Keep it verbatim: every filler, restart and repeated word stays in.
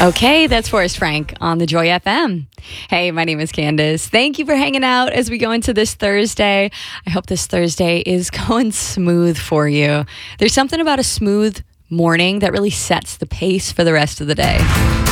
Okay, that's Forrest Frank on the Joy F M. Hey, my name is Candace. Thank you for hanging out as we go into this Thursday. I hope this Thursday is going smooth for you. There's something about a smooth morning that really sets the pace for the rest of the day.